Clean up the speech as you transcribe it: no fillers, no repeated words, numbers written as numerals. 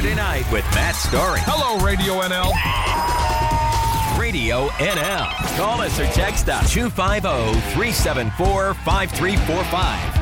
Saturday night with Matt Story. Hello, Radio NL. Radio NL. Call us or text us 250-374-5345.